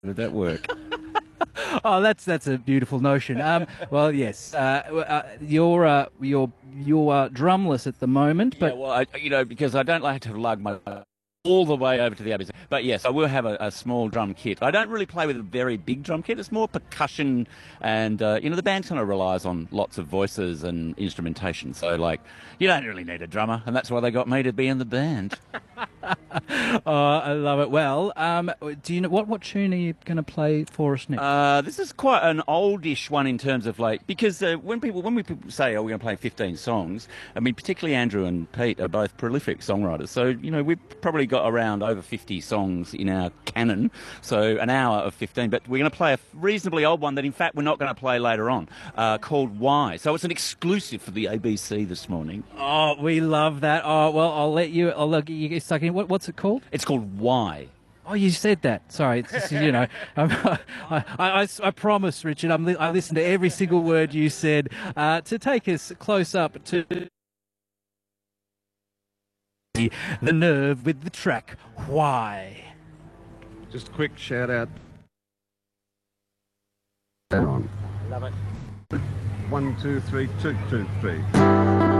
Did that work? Oh, that's a beautiful notion. Well, yes, you're drumless at the moment, Yeah, but well, because I don't like to lug my all the way over to the ABC. But yes, I will have a small drum kit. I don't really play with a very big drum kit. It's more percussion, and the band kind of relies on lots of voices and instrumentation. So, like, you don't really need a drummer, and that's why they got me to be in the band. I love it. Well, do you know what tune are you going to play for us next? This is quite an oldish one in terms of like because when we people say, "Oh, we're going to play 15 songs," I mean, particularly Andrew and Pete are both prolific songwriters. So we've probably got around over 50 songs in our canon. So an hour of 15, but we're going to play a reasonably old one that, in fact, we're not going to play later on, called "Why." So it's an exclusive for the ABC this morning. Oh, we love that. Oh, well, I'll let you get stuck in. What's it called? It's called "Why." Oh, you said that. Sorry, it's just, I promise, Richard. I listened to every single word you said. To take us close up to the nerve with the track. Why? Just a quick shout out. On. Love it. 1, 2, 3, 2, 2, 3.